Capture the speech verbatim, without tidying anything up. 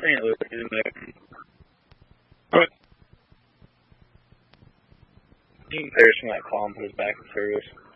Saint Louis is in there. But Dean Pearson might call and put us back in service.